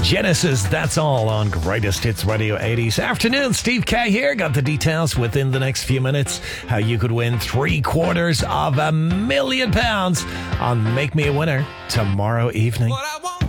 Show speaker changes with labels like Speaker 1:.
Speaker 1: Genesis, that's all on Greatest Hits Radio 80s. Afternoon, Steve K here. Got the details within the next few minutes how you could win £750,000 on Make Me a Winner tomorrow evening.